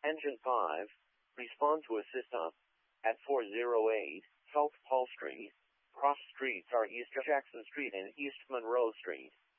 Engine 5, respond to assist up at 408 South Paul Street. Cross streets are East Jackson Street and East Monroe Street.